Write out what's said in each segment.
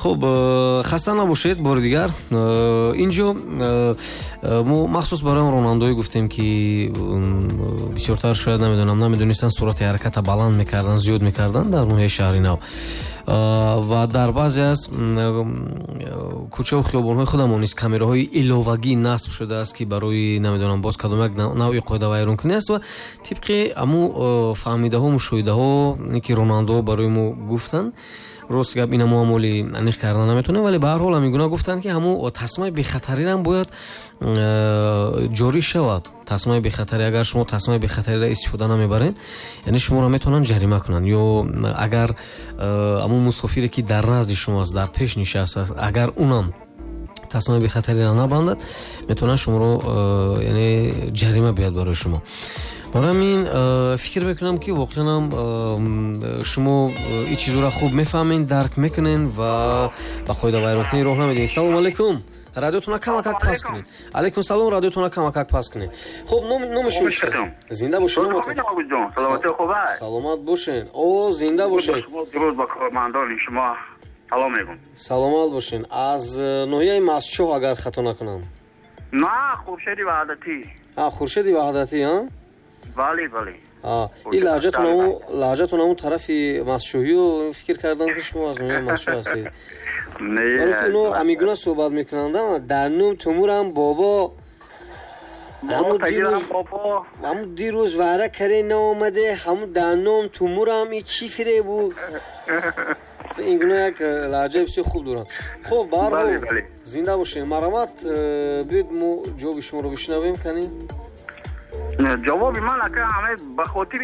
خب خسته نباشید بار دیگر. اینجا ما مخصوص برای رونالدو گفتیم که بسیارتر شاید نمیدونستن سرعت حرکت بلند میکردن، زیاد میکردن در نوحه شهری نو و در بعضی از کوچه و خیابان‌های خودمون نیست کامراهای ایلوواگی نصب شده است که برای نمیدونم باز کدام یک نوع قاعده ویران کنی است و طبق امو فهمیده ها مشاهده ها که رونالدو برای ما گفتن راست گپ اینا معاملی نخ کردن نمیتونه، ولی به هر حال میگونا گفتن که همو تصمیم بی خطری هم باید جاری شود. تصمیم بی خطری اگر شما تصمیم بی خطری را استفاده نمیبرین یعنی شما را میتونن جریمه کنن، یا اگر همون مسافری که در نزد شماست در پیش نشسته اگر اونم تصمیم بی خطری را نبندد میتونن شما رو یعنی جریمه بیاد برای شما. برای این فکر بکنم که واقعا شما این چیزو را خوب میفهمین، درک میکنین و با قاعده ویران کنی راه نمیدین. سلام علیکم، رادیوتون کم پاس کنین. علیکم سلام، رادیوتون کم پاس کنین. خب نام شما چیست؟ زنده باشین. سلامت خوبه؟ سلامت باشین. او زنده باشین. درود با کارمندان شما سلام میگم. سلامت باشین. از نوحه مسچو اگر خطا نکنم. نه خورشید وحدتی. خورشید وحدتی ها؟ بله بله. این لهجتون همون طرف مسچوهی رو فکر کردم که شما از نوحه مسچو هستید. نه اونو امیگونا صحبت میکنند در نوم تمورم بابا همون دیروز واره کره نامده همون در نوم تمورم این چی فره بود. این گونه یک لهجه بسیار خوب دارن. خب برای زنده باشین. مرحمت بید ما جواب شما رو بشنویم کنیم. جواب من که همه به خاطر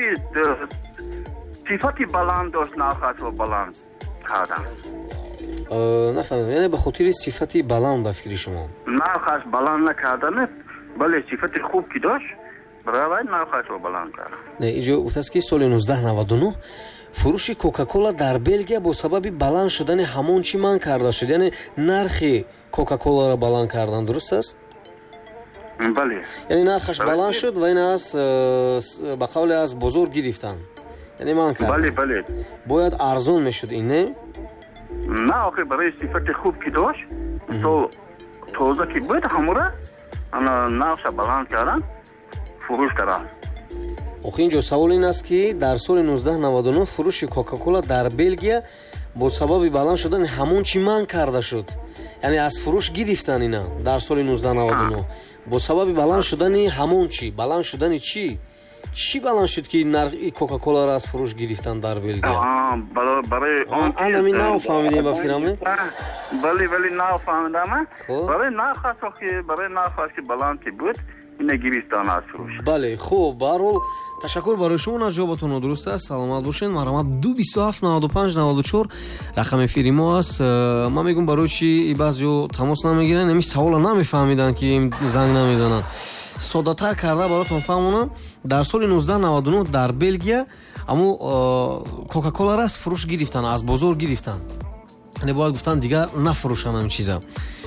صفتی بلند داشت نخواست و بلند کردن. نفهمم یعنی به خاطر صفتی بلند به فکر شما نخواست بلند نکردن، بله صفتی خوب که داشت برای نخواست و بلند کردن. نه اینجا اوتاست که سال 1999 فروش کوکاکولا در بلژیک با سبب بلند شدن همون چی من کرده شد، یعنی نرخ کوکاکولا را بلند کردن، درست است؟ بله. یعنی نرخش بلند شد و این از به قول از بزرگ گرفتن، یعنی من کردن. بله باید ارزان میشد این نه؟ نه آخه برای صفت خوب که داشت تو توزه که بود هموره نرخش بلند کردن فروش کردن. آخه اینجا سوال این است که در سال 1999 فروش کوکاکولا در بلژیک با سبب بلند شدن همون چی من کرده شد، یعنی از فروش گرفتن اینا در سال 1999 با سبب بلند شدن همون چی. بلند شدن چی بلند شد که نرخ کوکاکولا را از فروش گرفتن در بلژیک؟ برای آن همین نفهمیدیم به فکرم نه؟ بله نفهمیدم. برای نرخ که بلند که بود این گرفتن از فروش. بله خوب برای تشکر برای شما از جوابتون. درست است. سلامت باشین. مرحمت. 227 95 94 رقم افیری ما است. ما میگم برای چی بعضیو تماس نمیگیرن، همین سوال نمیفهمیدن که زنگ نمیزنن. ساده‌تر کرده براتون فهمونم. در سال 1999 در بلژیک اما کوکاکولا را از فروش گرفتن، از بازار گرفتن، یعنی باید گفتن دیگر نفروشن همین چیزا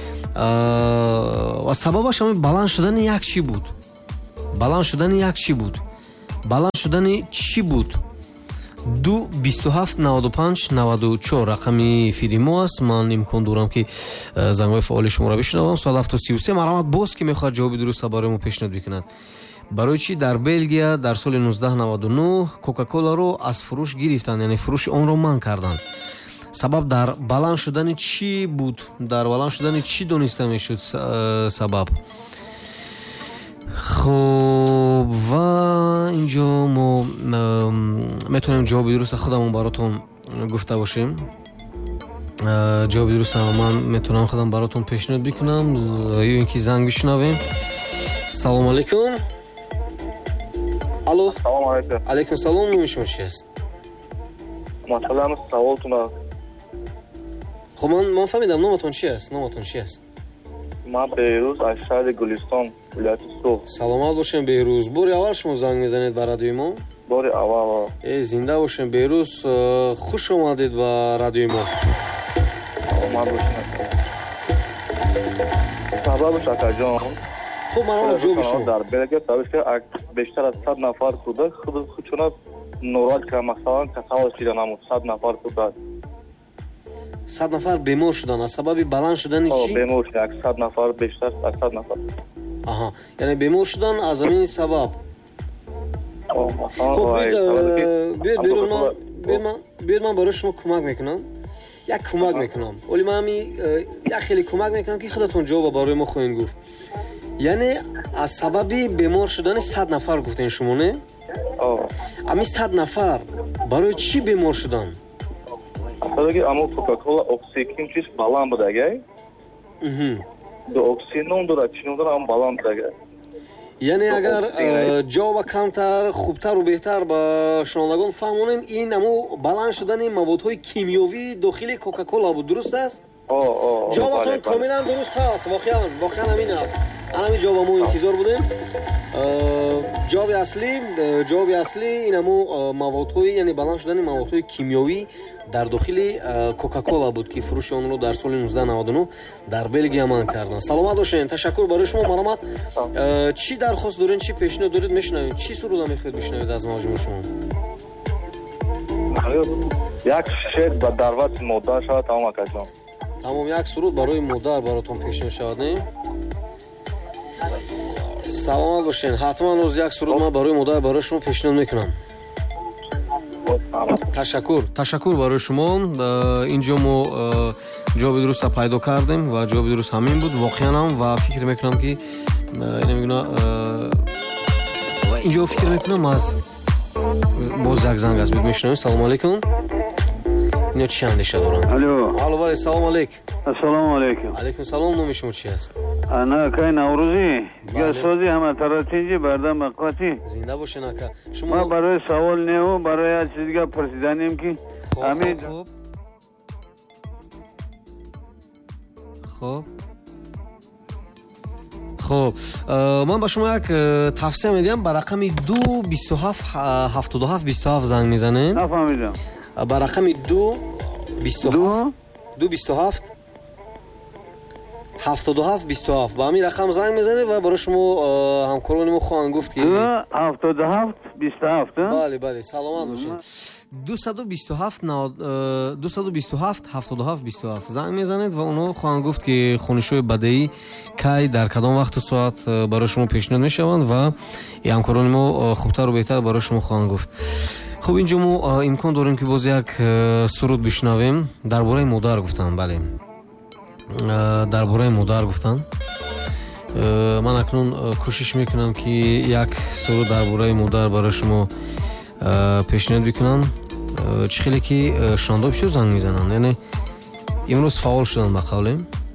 و سببش همین بلند شدن یک چی بود. بلند شدن چی بود؟ 227 95 94 رقمی فیلمو است. من امکان دارم که زنگ‌های فعال شما را بشنوم. سال 733 مرحمت باز که میخواد جواب درست برای ما پیشنهاد بکنند. برای چی در بلژیک در سال 1999 کوکاکولا رو از فروش گرفتن، یعنی فروش اون رو منع کردن؟ سبب در بلند شدن چی بود؟ در بلند شدن چی دونسته میشد سبب؟ خب و اینجا ما میتونیم جواب درست خودمون براتون گفته باشیم. جواب درست من میتونم خودم براتون پیشنهاد بکنم یا اینکه زنگ بشنویم. سلام علیکم. الو. سلام علیکم. علیکم سلام. نام شما چیست؟ مثلا سوالتون. خب من فهمیدم نامتون چی است؟ من بیروز از شهر گلستان ولایت سوخ. سلامت باشین بیروز. باری اول شما زنگ میزنید به رادیوی ما؟ باری اول. زنده باشین بیروز. خوش اومدید به رادیوی ما. سلامت باشین. سبب شکر جان. خب من جواب شما در بلژیک سبب که بیشتر از 100 نفر کودک خودشون نورال که مثلا تصاویر دیدن 100 نفر کودک 100 нафар бемор шудан аз сабаби баланд шудани чӣ? бемор шудан 100 нафар бештар 100 нафар. Аҳа, яъне бемор шудан аз ҳамин сабаб. Хуб, биёед ман барои шумо кӯмак мекунам. Як кӯмак мекунам. Оли ман як хеле кӯмак мекунам ки худатон ҷавоб барои мо хоҳед гуфт. Яъне аз сабаби бемор шудани 100 нафар гуфтен шумо, не? Ами 100 нафар барои чӣ бемор шудан? Асадаги амо Кока-Кола оксиген чиз баланд будагай. До оксигеном дора, чином дора ам баланд будагай. Яъне агар ҷавоба камтар, хубтару беҳтар ба шунавандагон фаҳмонем, ин амо баланд шудани маводҳои кимиёвии дохили Кока-Кола буд, дуруст аст? ҷавобатон комилан дуруст ҳаст. Воқеан ҳамин аст. Ҳамин ҷавоба мо интизор будем. ҷавоби аслӣ ин амо маводҳои, яъне баланд шудани маводҳои кимиёвӣ дар дохили Кока-Кола буд ки фурӯши онро дар соли 1999 дар Белгия манъ карданд. Саломат бошед. Ташаккур барои шумо. Маромад. Чӣ дархост доред, чӣ пешниҳод доред, мешунавем? Чӣ суруда мехоҳед бишнавед аз мавҷуми шумо? Як шед ба дарвати модар шавад, тамом акаҷон. Тамом, як суруд барои модар баротон пешниҳод шавад, не? Саломат бошед. ҳатман роз як суруд ман барои модар барои шумо пешниҳод мекунам. Ташаккур барои шумо. Инҷо мо ҷавоби дуруста пайдо кардем ва ҷавоби дуруст ҳамин буд. Воқеан ҳам ва фикр мекунам ки инҷо фикр мекунам аз боз як занг аст. Бид мешунавем. Салому алейкум. Ино чӣ андеша доранд? Алло, бале, салому алейкум. Ассалому алейкум. Алейкум салом. Номи шумо чӣ аст? Ана кай Наврӯзӣ, гасози ҳама таратинҷи бардан маққати. Зинда бошед ака. Шумо ма барои савол неҳу, барои як чиз дига пурсиданем ки ҳамин хуб, ман ба шумо як тавсия медиҳам. Ба рақами 227 занг мезанем. нафаҳмидам. Ба рақами 227 77 ба ҳамин рақам занг мезанед ва барои шумо ҳамкорони мо хоҳанд гуфт ки 77 27. Бале, саломат бошед. 227 77 27 занг мезанед ва онҳо хоҳанд гуфт ки хонишҳои бадаӣ кай дар кадом вақту соат барои шумо пешниҳод мешаванд ва ҳамкорони мо хубтару беҳтар барои шумо хоҳанд гуфт. Хуб, инҷо мо имкон дорем ки боз як суруд бишнавем. Дар бораи модар гуфтанд. Бале, дар бораи модар гуфтанд. Ман акнун кӯшиш мекунам ки як суруд дар бораи модар барои шумо пешниҳод бикунам. Чӣ хеле ки шонда бисёр занг мезананд, яъне имрӯз фаъол шуданд ба қавлем.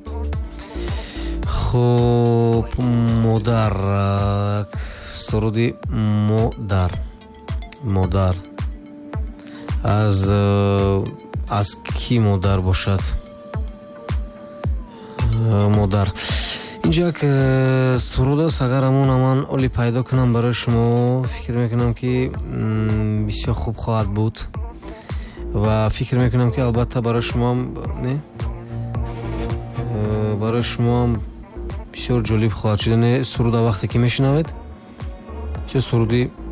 Хуб, модар, суруди модар аз ки модар бошад? Модар. Инҷо як суруд аст. Агар ҳамона ман оли пайдо кунам барои шумо, фикр мекунам ки бисёр хуб хоҳад буд ва фикр мекунам ки албатта барои шумоам барои шумоам бисёр ҷолиб хоҳад шуд. Суруда вақте ки мешунавед, чӣ суруди